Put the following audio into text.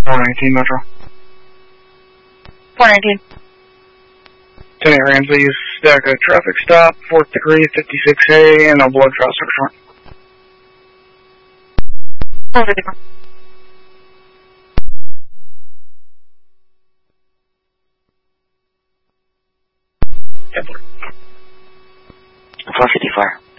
419 Metro. 419. 10 Ramsey, stack a traffic stop, 4th degree, 56A, and a blood trial search warrant. 454. Templar. 454.